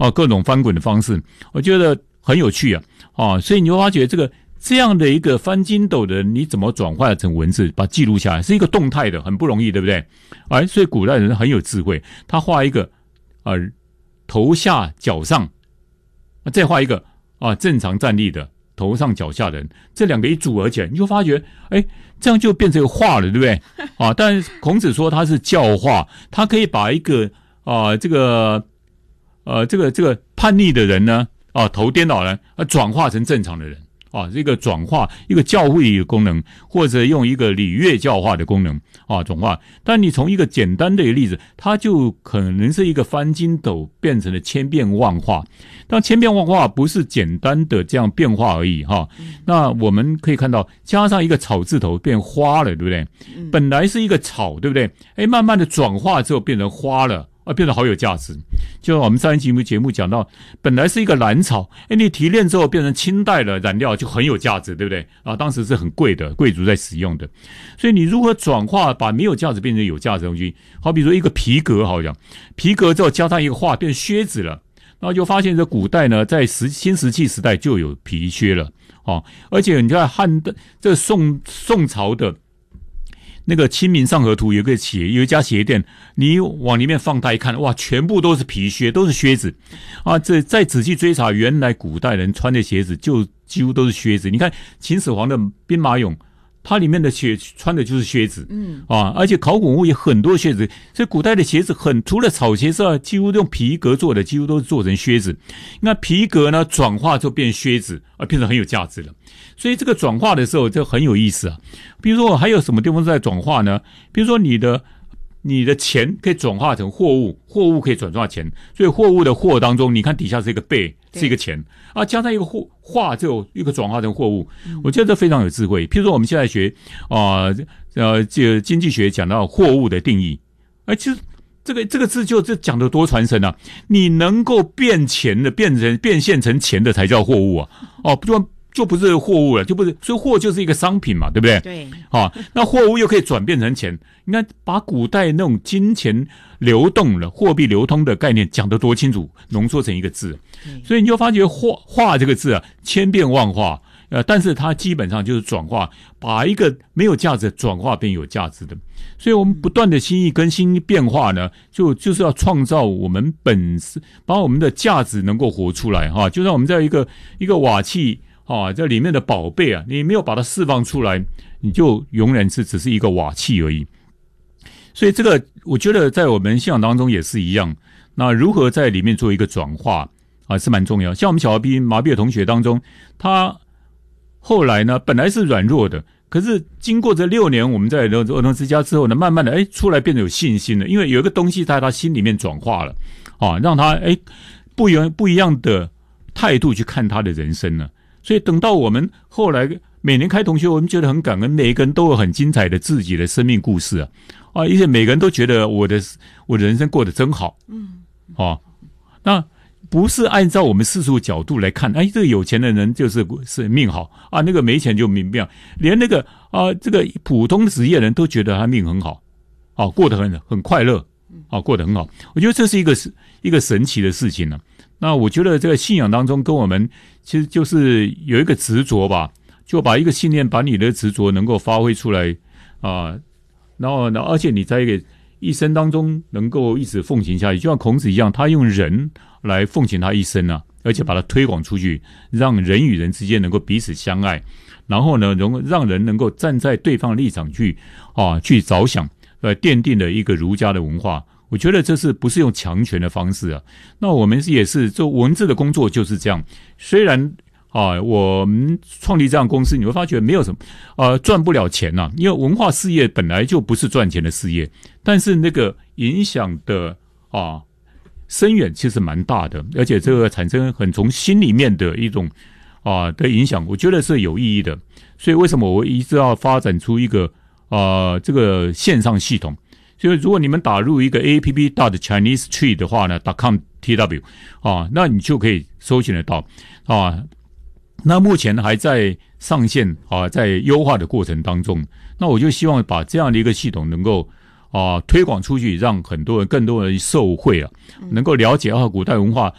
各种翻滚的方式，我觉得很有趣所以你会发觉这样的一个翻筋斗的，你怎么转化成文字，把它记录下来，是一个动态的，很不容易，对不对？所以古代人很有智慧，他画一个头下脚上，再画一个正常站立的头上脚下的人，这两个一组合起来，你就发觉这样就变成一个画了，对不对？但是孔子说他是教化，他可以把一个这个叛逆的人呢头颠倒人转化成正常的人这个转化一个教会的功能，或者用一个礼乐教化的功能转化。但你从一个简单的一个例子，它就可能是一个翻筋斗变成了千变万化。但千变万化不是简单的这样变化而已那我们可以看到，加上一个草字头变花了，对不对？本来是一个草，对不对？慢慢的转化之后变成花了。变得好有价值。就我们上一集节目讲到，本来是一个蓝草，你提炼之后变成清代的染料，就很有价值，对不对？当时是很贵的，贵族在使用的。所以你如何转化，把没有价值变成有价值的东西？好比说一个皮革，好像皮革之后加上一个画，变靴子了。然后就发现这古代呢，在新石器时代就有皮靴了而且你看这宋朝的那个《清明上河图》有一家鞋店，你往里面放大一看，哇，全部都是皮靴，都是靴子这再仔细追查，原来古代人穿的鞋子就几乎都是靴子。你看秦始皇的兵马俑，它里面的穿的就是靴子而且考古屋也很多靴子，所以古代的鞋子除了草鞋之外，几乎用皮革做的，几乎都是做成靴子。那皮革呢，转化就变靴子变成很有价值了。所以这个转化的时候就很有意思比如说还有什么地方在转化呢？比如说你的钱可以转化成货物，货物可以转化钱，所以货物的货当中，你看底下是一个贝，是一个钱加上一个化就一个转化成货物。我觉得这非常有智慧。譬如说我们现在学经济学讲到货物的定义，其实这个字就讲得多传神你能够变钱的，变现成钱的才叫货物就不是货物了，就不是，所以货就是一个商品嘛，对不对？ 对。 那货物又可以转变成钱，你看把古代那种金钱流动了、货币流通的概念讲得多清楚，浓缩成一个字。所以你就发觉化这个字千变万化，但是它基本上就是转化，把一个没有价值转化变有价值的。所以我们不断的心意更新变化呢，就是要创造我们把我们的价值能够活出来就像我们在一个瓦器这里面的宝贝你没有把它释放出来，你就永远只是一个瓦器而已。所以这个我觉得在我们信仰当中也是一样，那如何在里面做一个转化是蛮重要。像我们小麻痹的同学当中，他后来呢本来是软弱的，可是经过这6年我们在儿童之家之后呢，慢慢的出来变得有信心了，因为有一个东西在他心里面转化了让他不一样的态度去看他的人生了。所以等到我们后来每年开同学，我们觉得很感恩，每个人都有很精彩的自己的生命故事而且每个人都觉得我的人生过得真好那不是按照我们世俗角度来看，这个有钱的人就是命好那个没钱就命不好，连那个这个普通职业人都觉得他命很好过得很快乐过得很好。我觉得这是一个神奇的事情那我觉得这个信仰当中跟我们其实就是有一个执着吧，就把一个信念，把你的执着能够发挥出来然后而且你在一生当中能够一直奉行下去，就像孔子一样，他用人来奉行他一生而且把它推广出去，让人与人之间能够彼此相爱，然后呢让人能够站在对方的立场去着想，奠定了一个儒家的文化。我觉得这是不是用强权的方式那我们也是做文字的工作就是这样。虽然我们创立这样公司，你会发觉没有什么赚不了钱因为文化事业本来就不是赚钱的事业，但是那个影响的深远其实蛮大的，而且这个产生很从心里面的一种的影响，我觉得是有意义的。所以为什么我一直要发展出一个这个线上系统？所以如果你们打入一个 app.chinesetree 的话呢 .com.tw 那你就可以搜寻得到那目前还在上线在优化的过程当中。那我就希望把这样的一个系统能够推广出去，让更多人受惠能够了解古代文化